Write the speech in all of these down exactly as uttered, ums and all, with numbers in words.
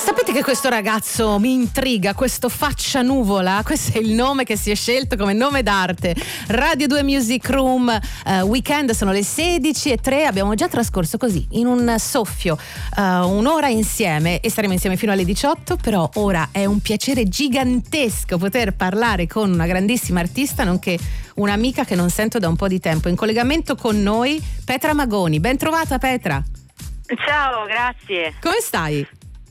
Sapete che questo ragazzo mi intriga, questo Faccia Nuvola, questo è il nome che si è scelto come nome d'arte. Radio due Music Room, uh, weekend, sono le sedici e tre, abbiamo già trascorso così, in un soffio, uh, un'ora insieme e staremo insieme fino alle diciotto, però ora è un piacere gigantesco poter parlare con una grandissima artista, nonché un'amica che non sento da un po' di tempo. In collegamento con noi Petra Magoni. Ben trovata, Petra. Ciao, grazie. Come stai?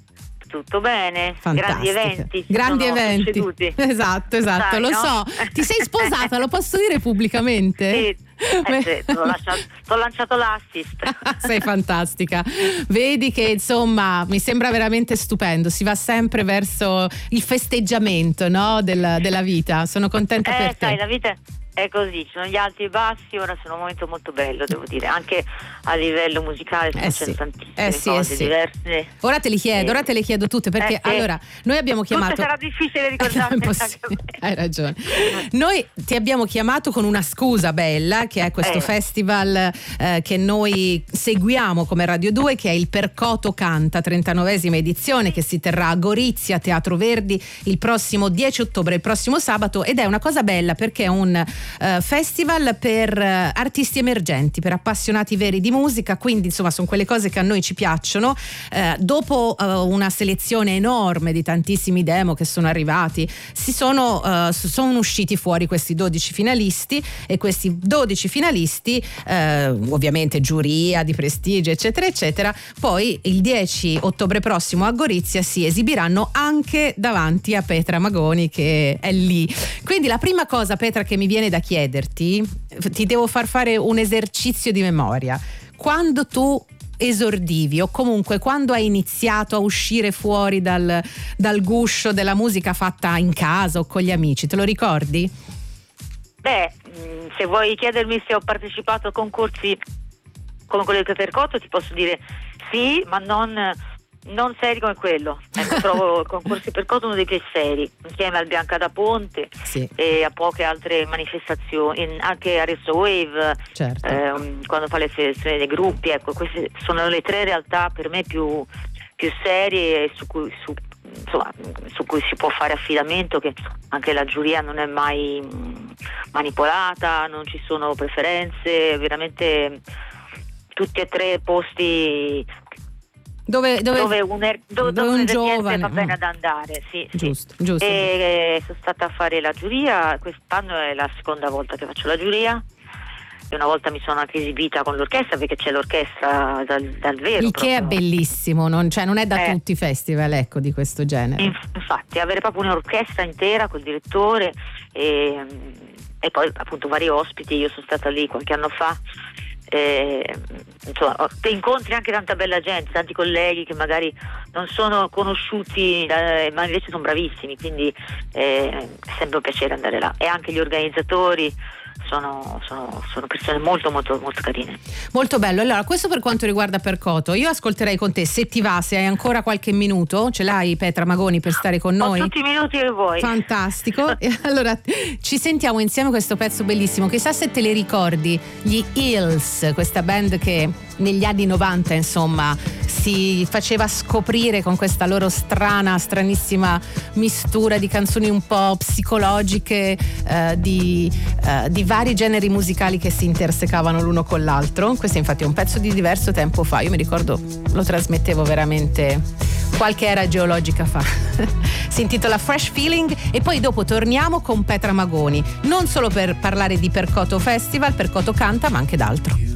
Tutto bene, fantastica. Grandi eventi. Grandi sono eventi. Succeduti. Esatto, esatto, Sai, lo no? so. Ti sei sposata, lo posso dire pubblicamente? Sì, eh, sì, t'ho lasciato, t'ho lanciato l'assist. Sei fantastica. Vedi che insomma mi sembra veramente stupendo. Si va sempre verso il festeggiamento, no? Del, della vita. Sono contenta eh, per te. sai, la vita è così, ci sono gli alti e i bassi, ora sono un momento molto bello, devo dire, anche a livello musicale eh c'è sì. tantissime eh sì, cose eh sì. diverse. Ora te li chiedo, eh. ora te le chiedo tutte, perché eh sì. allora noi abbiamo chiamato. Tutte sarà difficile ricordarle. Hai ragione. Noi ti abbiamo chiamato con una scusa bella, che è questo eh. festival eh, che noi seguiamo come Radio due, che è il Percoto Canta, trentanovesima edizione, che si terrà a Gorizia, Teatro Verdi, il prossimo dieci ottobre, il prossimo sabato, ed è una cosa bella perché è un uh, festival per uh, artisti emergenti, per appassionati veri di musica, quindi insomma sono quelle cose che a noi ci piacciono. Uh, dopo uh, una selezione enorme di tantissimi demo che sono arrivati, si sono, uh, sono usciti fuori questi dodici finalisti, e questi dodici finalisti uh, ovviamente giuria di prestigio eccetera eccetera, poi il dieci ottobre prossimo a Gorizia si esibiranno anche davanti a Petra Magoni, che è lì. Quindi la prima cosa, Petra, che mi viene da chiederti, ti devo far fare un esercizio di memoria. Quando tu esordivi, o comunque quando hai iniziato a uscire fuori dal, dal guscio della musica fatta in casa o con gli amici, te lo ricordi? Beh, se vuoi chiedermi se ho partecipato a concorsi come quello del Percoto, ti posso dire sì, ma non... non seri come quello. Ecco, trovo il concorso Percoto uno dei più seri, insieme al Bianca da Ponte, sì. e a poche altre manifestazioni, anche Aresso Wave, certo. ehm, quando fa le selezioni dei gruppi. Ecco, queste sono le tre realtà per me più, più serie e su cui, su, insomma, su cui si può fare affidamento, che anche la giuria non è mai manipolata, non ci sono preferenze, veramente tutti e tre posti Dove, dove, dove un, er- dove, dove dove un giovane va bene oh. ad andare, sì, giusto, sì. giusto. E sono stata a fare la giuria, quest'anno è la seconda volta che faccio la giuria, e una volta mi sono anche esibita con l'orchestra, perché c'è l'orchestra dal, dal vero. Il che è bellissimo, non, cioè, non è da eh. tutti i festival, ecco, di questo genere. Inf- infatti avere proprio un'orchestra intera col direttore e, e poi appunto vari ospiti. Io sono stata lì qualche anno fa. Eh, insomma, te incontri anche tanta bella gente, tanti colleghi che magari non sono conosciuti, eh, ma invece sono bravissimi, quindi eh, è sempre un piacere andare là, e anche gli organizzatori sono, sono, sono persone molto molto molto carine. Molto bello. Allora, questo per quanto riguarda Percoto. Io ascolterei con te, se ti va, se hai ancora qualche minuto, ce l'hai, Petra Magoni, per stare con noi? Ho tutti i minuti che vuoi. Fantastico. E allora ci sentiamo insieme questo pezzo bellissimo. Chissà se te le ricordi, gli Hills, questa band che negli anni novanta insomma si faceva scoprire con questa loro strana, stranissima mistura di canzoni un po' psicologiche, eh, di, eh, di vari generi musicali che si intersecavano l'uno con l'altro. Questo infatti è un pezzo di diverso tempo fa, io mi ricordo lo trasmettevo veramente qualche era geologica fa. Si intitola Fresh Feeling, e poi dopo torniamo con Petra Magoni, non solo per parlare di Percoto Festival, Percoto Canta, ma anche d'altro.